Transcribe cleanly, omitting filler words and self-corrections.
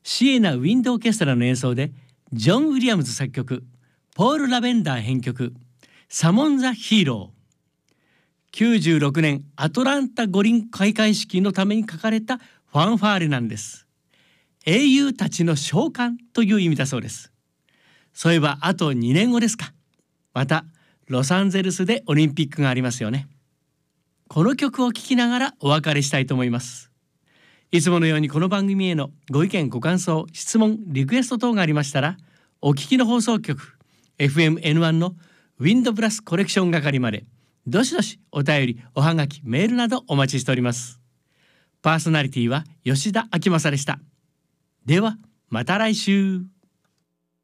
シエナ・ウィンド・オーケストラの演奏でジョン・ウィリアムズ作曲、ポール・ラベンダー編曲、サモン・ザ・ヒーロー。96年アトランタ五輪開会式のために書かれたファンファーレなんです。英雄たちの召喚という意味だそうです。そういえばあと2年後ですか。またロサンゼルスでオリンピックがありますよね。この曲を聴きながらお別れしたいと思います。いつものようにこの番組へのご意見ご感想質問リクエスト等がありましたら、お聞きの放送局 FMN1 のウィンドブラスコレクション係までどしどしお便りおはがきメールなどお待ちしております。パーソナリティは吉田明正でした。ではまた来週。